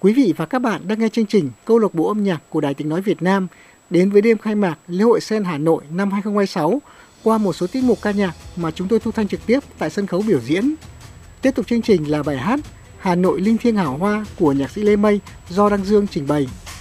Quý vị và các bạn đang nghe chương trình Câu lạc bộ âm nhạc của Đài Tiếng nói Việt Nam đến với đêm khai mạc lễ hội Sen Hà Nội năm 2026 qua một số tiết mục ca nhạc mà chúng tôi thu thanh trực tiếp tại sân khấu biểu diễn. Tiếp tục chương trình là bài hát Hà Nội linh thiêng hào hoa của nhạc sĩ Lê Mây do Đăng Dương trình bày.